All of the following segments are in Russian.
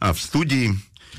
А в студии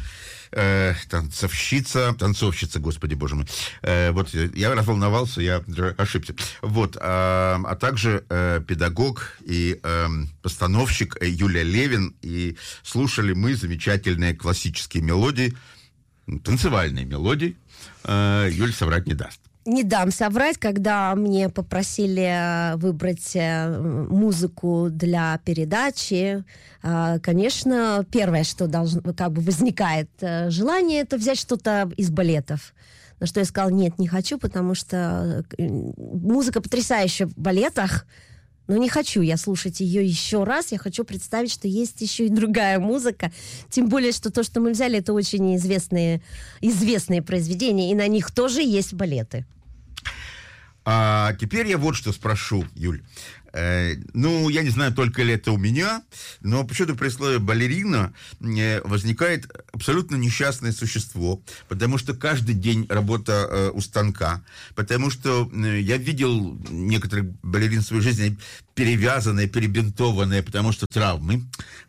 танцовщица, господи боже мой. Вот я разволновался, я ошибся. Вот, а также педагог и постановщик Юлия Левин. И слушали мы замечательные классические мелодии, танцевальные мелодии. Юль соврать не даст. Не дам соврать, когда мне попросили выбрать музыку для передачи. Конечно, первое, что возникает желание, это взять что-то из балетов. На что я сказала, нет, не хочу, потому что музыка потрясающая в балетах, но не хочу я слушать ее еще раз. Я хочу представить, что есть еще и другая музыка. Тем более, что то, что мы взяли, это очень известные произведения, и на них тоже есть балеты. А теперь я вот что спрошу, Юль. Я не знаю, только ли это у меня, но почему-то при слове «балерина» возникает абсолютно несчастное существо, потому что каждый день работа у станка, потому что я видел некоторых балерин в своей жизни перевязанные, перебинтованные, потому что травмы,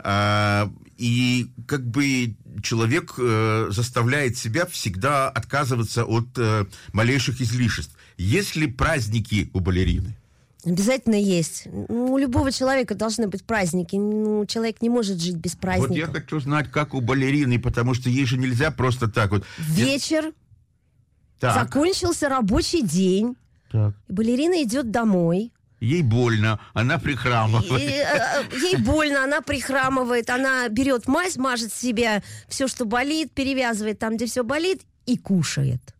и как бы человек заставляет себя всегда отказываться от малейших излишеств. Есть ли праздники у балерины? Обязательно есть. У любого человека должны быть праздники. Человек не может жить без праздника. Вот я хочу знать, как у балерины, потому что ей же нельзя просто так вот... Вечер. Так. Закончился рабочий день. Так. И балерина идет домой. Ей больно, она прихрамывает. Ей больно, она прихрамывает. Она берет мазь, мажет себе все, что болит, перевязывает там, где все болит, и кушает.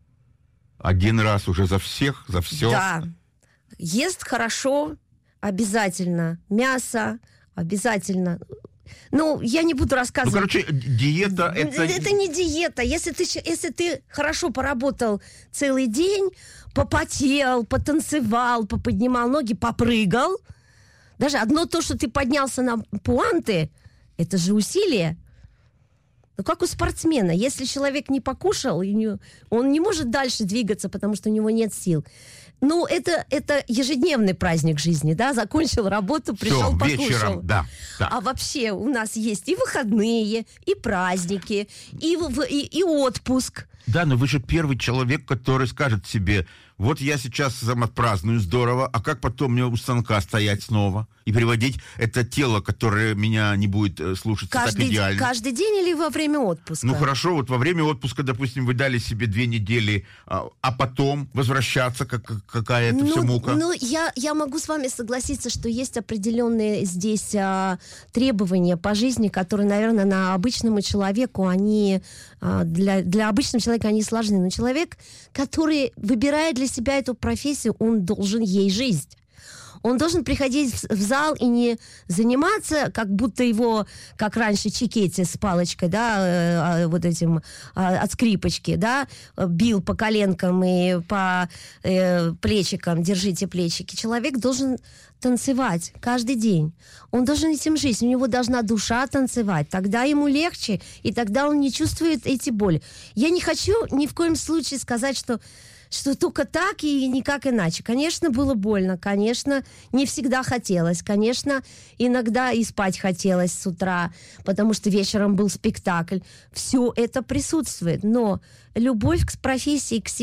Один раз уже за всех, за все? Да. Ест хорошо, обязательно. Мясо, обязательно. Я не буду рассказывать. Диета это... Это не диета. Если ты хорошо поработал целый день, попотел, потанцевал, поподнимал ноги, попрыгал, даже одно то, что ты поднялся на пуанты, это же усилие. Как у спортсмена. Если человек не покушал, он не может дальше двигаться, потому что у него нет сил. Это ежедневный праздник жизни, да? Закончил работу, пришел, всё, покушал. вечером, да. А вообще у нас есть и выходные, и праздники, и отпуск. Да, но вы же первый человек, который скажет себе, вот я сейчас отпраздную здорово, а как потом мне у станка стоять снова и приводить это тело, которое меня не будет слушаться так идеально? Каждый день или во время отпуска? Хорошо, вот во время отпуска, допустим, вы дали себе 2 недели, а потом возвращаться, какая-то вся мука. Я могу с вами согласиться, что есть определенные здесь требования по жизни, которые, наверное, на обычному человеку, они для обычного человека они сложны. Но человек, который выбирает для себя эту профессию, он должен ей жить. Он должен приходить в зал и не заниматься, как будто его, как раньше, Чикетти с палочкой, да, вот этим от скрипочки, да, бил по коленкам и по плечикам, держите плечики. Человек должен танцевать каждый день. Он должен этим жить. У него должна душа танцевать. Тогда ему легче, и тогда он не чувствует эти боли. Я не хочу ни в коем случае сказать, что только так и никак иначе. Конечно, было больно, конечно, не всегда хотелось, конечно, иногда и спать хотелось с утра, потому что вечером был спектакль. Все это присутствует, но любовь к профессии, к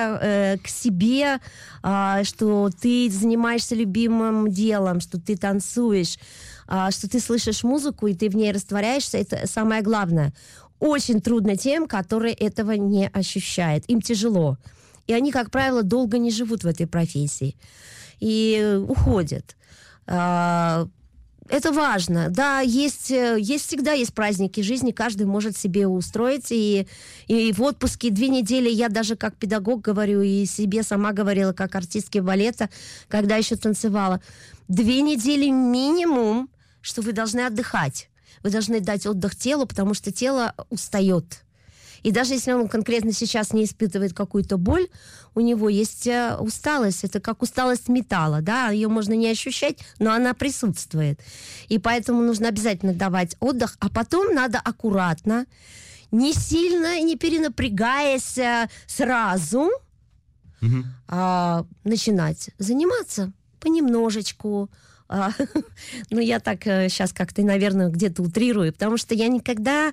себе, что ты занимаешься любимым делом, что ты танцуешь, что ты слышишь музыку и ты в ней растворяешься, это самое главное. Очень трудно тем, которые этого не ощущают. Им тяжело. И они, как правило, долго не живут в этой профессии. И уходят. Это важно. Да, всегда есть праздники жизни, каждый может себе устроить. И в отпуске 2 недели, я даже как педагог говорю, и себе сама говорила, как артистки балета, когда еще танцевала. 2 недели минимум, что вы должны отдыхать. Вы должны дать отдых телу, потому что тело устает. И даже если он конкретно сейчас не испытывает какую-то боль, у него есть усталость. Это как усталость металла, да, ее можно не ощущать, но она присутствует. И поэтому нужно обязательно давать отдых, а потом надо аккуратно, не сильно, не перенапрягаясь сразу, начинать заниматься понемножечку, Ну, я так сейчас как-то, наверное, где-то утрирую, потому что я никогда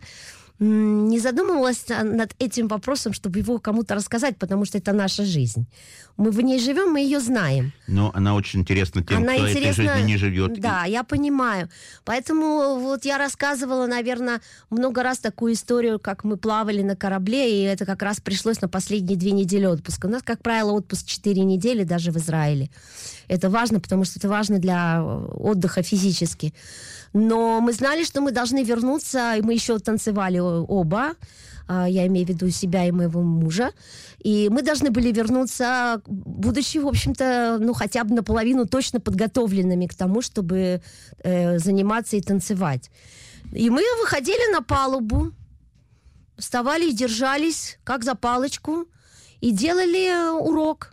не задумывалась над этим вопросом, чтобы его кому-то рассказать, потому что это наша жизнь. Мы в ней живем, мы ее знаем. Но она очень интересна тем, кто этой жизни не живет. Да, я понимаю. Поэтому вот я рассказывала, наверное, много раз такую историю, как мы плавали на корабле, и это как раз пришлось на последние 2 недели отпуска. У нас, как правило, отпуск 4 недели даже в Израиле. Это важно, потому что это важно для отдыха физически. Но мы знали, что мы должны вернуться, и мы еще танцевали оба, я имею в виду себя и моего мужа, и мы должны были вернуться, будучи, в общем-то, ну, хотя бы наполовину точно подготовленными к тому, чтобы заниматься и танцевать. И мы выходили на палубу, вставали и держались, как за палочку, и делали урок.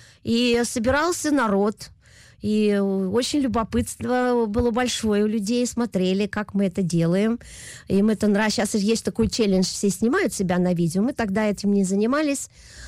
И собирался народ, и очень любопытство было большое у людей, смотрели, как мы это делаем. Им это нравится. Сейчас есть такой челлендж, все снимают себя на видео. Мы тогда этим не занимались.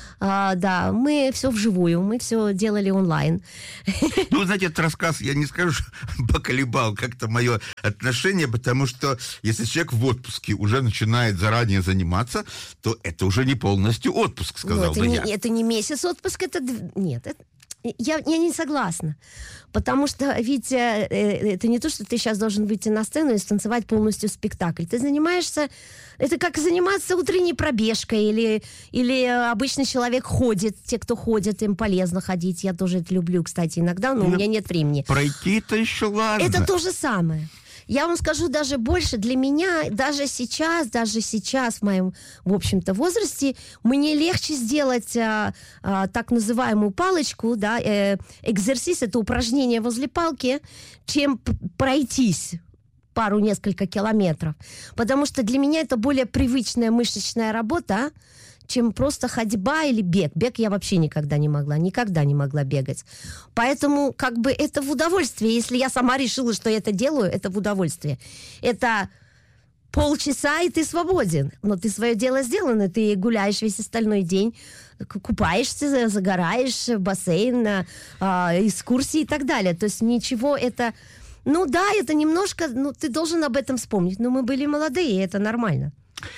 Да, мы все вживую, мы все делали онлайн. Ну, знаете, этот рассказ, я не скажу, что поколебал как-то мое отношение, потому что если человек в отпуске уже начинает заранее заниматься, то это уже не полностью отпуск, сказал бы я. Это не месяц отпуска, это... Нет, это... Я не согласна, потому что ведь это не то, что ты сейчас должен выйти на сцену и станцевать полностью спектакль. Ты занимаешься, это как заниматься утренней пробежкой или обычный человек ходит, те, кто ходят, им полезно ходить. Я тоже это люблю, кстати, иногда, но у меня нет времени. Пройти-то еще ладно. Это то же самое. Я вам скажу даже больше, для меня даже сейчас в моем, в общем-то, возрасте, мне легче сделать так называемую палочку, да, экзерсис, это упражнение возле палки, чем пройтись несколько километров. Потому что для меня это более привычная мышечная работа, чем просто ходьба или бег. Бег я вообще никогда не могла бегать. Поэтому как бы это в удовольствие. Если я сама решила, что я это делаю, это в удовольствие. Это полчаса, и ты свободен. Но ты свое дело сделано, ты гуляешь весь остальной день, купаешься, загораешь, бассейн, экскурсии и так далее. То есть ничего это... Ну да, это немножко... Ну, ты должен об этом вспомнить. Но мы были молодые, и это нормально.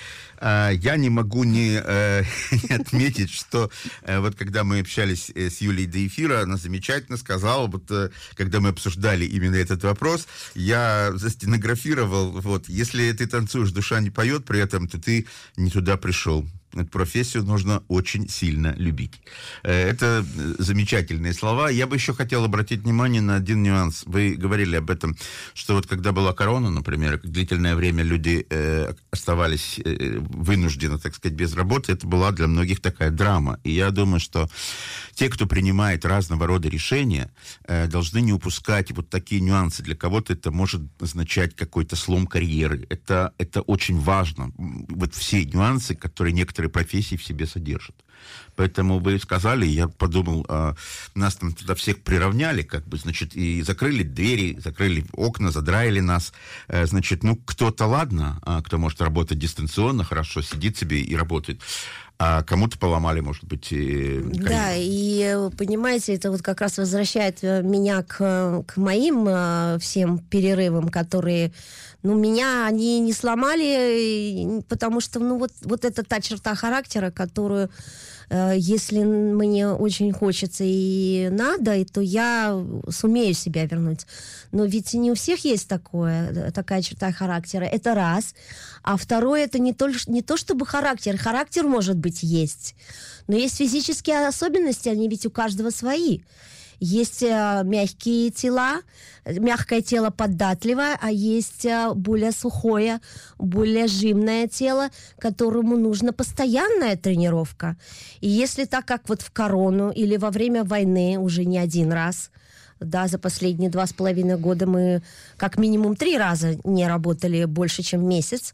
Я не могу не отметить, что вот когда мы общались с Юлей до эфира, она замечательно сказала, вот когда мы обсуждали именно этот вопрос, я застенографировал, вот, если ты танцуешь, душа не поет при этом, то ты не туда пришел. Эту профессию нужно очень сильно любить. Это замечательные слова. Я бы еще хотел обратить внимание на один нюанс. Вы говорили об этом, что вот когда была корона, например, длительное время люди оставались вынуждены, так сказать, без работы, это была для многих такая драма. И я думаю, что те, кто принимает разного рода решения, должны не упускать вот такие нюансы. Для кого-то это может означать какой-то слом карьеры. Это очень важно. Вот все нюансы, которые некоторые профессии в себе содержат. Поэтому вы сказали, я подумал, нас там туда всех приравняли, как бы, значит, и закрыли двери, закрыли окна, задраили нас. Значит, ну, кто-то, ладно, кто может работать дистанционно, хорошо, сидит себе и работает. А кому-то поломали, может быть, да, и, понимаете, это вот как раз возвращает меня к моим всем перерывам, которые, ну, меня они не сломали, потому что, ну, вот это та черта характера, которую, если мне очень хочется и надо, то я сумею себя вернуть. Но ведь не у всех есть такая черта характера. Это раз. А второе, это не то чтобы характер. Характер, может быть, есть. Но есть физические особенности, они ведь у каждого свои. Есть мягкие тела, мягкое тело податливое, а есть более сухое, более жимное тело, которому нужна постоянная тренировка. И если так, как вот в корону или во время войны уже не один раз, да, за последние 2,5 года мы как минимум 3 раза не работали больше, чем месяц.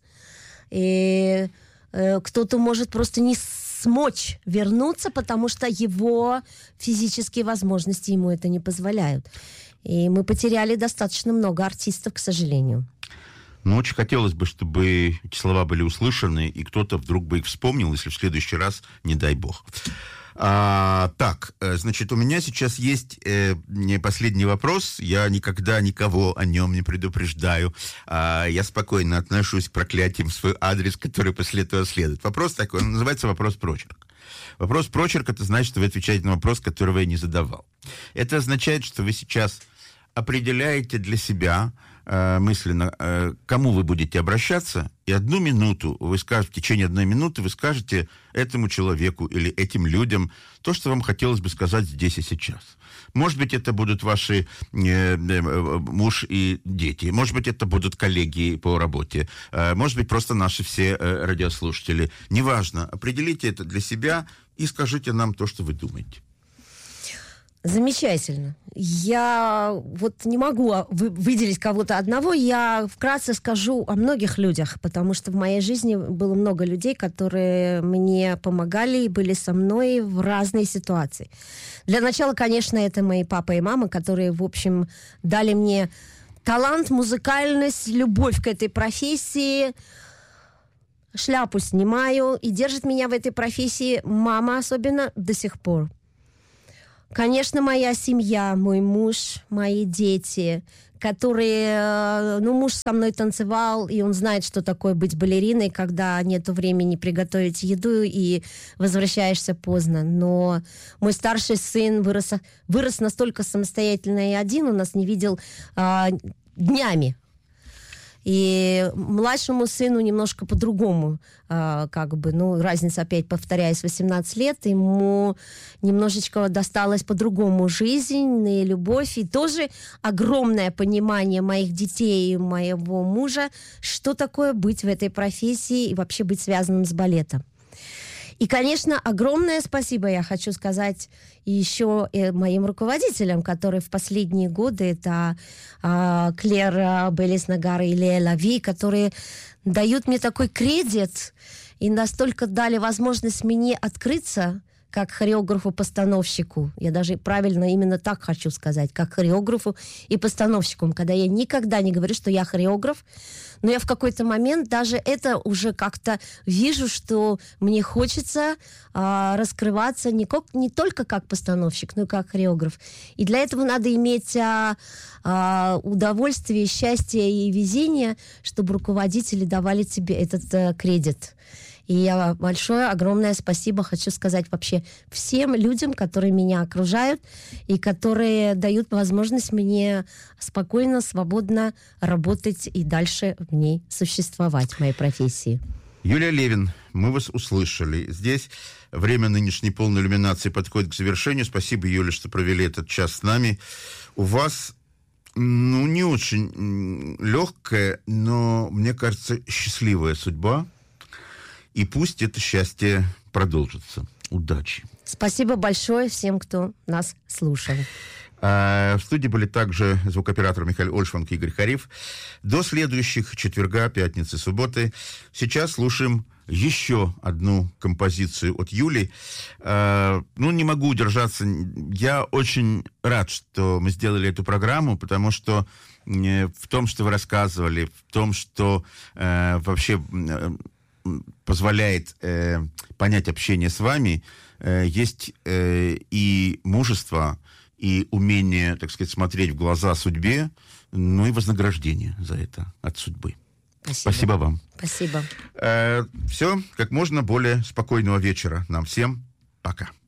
И кто-то может просто не смочь вернуться, потому что его физические возможности ему это не позволяют. И мы потеряли достаточно много артистов, к сожалению. Ну, очень хотелось бы, чтобы эти слова были услышаны, и кто-то вдруг бы их вспомнил, если в следующий раз, не дай бог. Так, значит, у меня сейчас есть последний вопрос. Я никогда никого о нем не предупреждаю. Я спокойно отношусь к проклятиям в свой адрес, который после этого следует. Вопрос такой, он называется «Вопрос-прочерк». Вопрос-прочерк — это значит, что вы отвечаете на вопрос, который я не задавал. Это означает, что вы сейчас определяете для себя мысленно, кому вы будете обращаться, и в течение 1 минуты вы скажете этому человеку или этим людям то, что вам хотелось бы сказать здесь и сейчас. Может быть, это будут ваши муж и дети, может быть, это будут коллеги по работе, может быть, просто наши все радиослушатели. Неважно, определите это для себя и скажите нам то, что вы думаете. Замечательно. Я вот не могу выделить кого-то одного. Я вкратце скажу о многих людях, потому что в моей жизни было много людей, которые мне помогали и были со мной в разные ситуации. Для начала, конечно, это мои папа и мама, которые, в общем, дали мне талант, музыкальность, любовь к этой профессии. Шляпу снимаю, и держит меня в этой профессии мама особенно до сих пор. Конечно, моя семья, мой муж, мои дети, которые... муж со мной танцевал, и он знает, что такое быть балериной, когда нету времени приготовить еду и возвращаешься поздно. Но мой старший сын вырос настолько самостоятельно и один, он нас не видел днями. И младшему сыну немножко по-другому, разница, опять повторяюсь, 18 лет, ему немножечко досталась по-другому жизнь и любовь, и тоже огромное понимание моих детей и моего мужа, что такое быть в этой профессии и вообще быть связанным с балетом. И, конечно, огромное спасибо я хочу сказать еще моим руководителям, которые в последние годы, это Клэр Белис-Нагар и Лея Лави, которые дают мне такой кредит и настолько дали возможность мне открыться как хореографу-постановщику. Я даже правильно именно так хочу сказать, как хореографу и постановщику, когда я никогда не говорю, что я хореограф, но я в какой-то момент даже это уже как-то вижу, что мне хочется раскрываться не только как постановщик, но и как хореограф. И для этого надо иметь удовольствие, счастье и везение, чтобы руководители давали тебе этот кредит. И я огромное спасибо хочу сказать вообще всем людям, которые меня окружают и которые дают возможность мне спокойно, свободно работать и дальше в ней существовать, в моей профессии. Юлия Левин, мы вас услышали. Здесь время нынешней полной иллюминации подходит к завершению. Спасибо, Юля, что провели этот час с нами. У вас, не очень легкая, но, мне кажется, счастливая судьба. И пусть это счастье продолжится. Удачи. Спасибо большое всем, кто нас слушал. В студии были также звукооператор Михаил Ольшванг и Игорь Хариф. До следующих четверга, пятницы, субботы. Сейчас слушаем еще одну композицию от Юли. Не могу удержаться. Я очень рад, что мы сделали эту программу, потому что в том, что вы рассказывали, в том, что вообще... позволяет понять общение с вами, есть и мужество, и умение, так сказать, смотреть в глаза судьбе, и вознаграждение за это от судьбы. Спасибо вам. Спасибо. Все, как можно более спокойного вечера нам всем. Пока.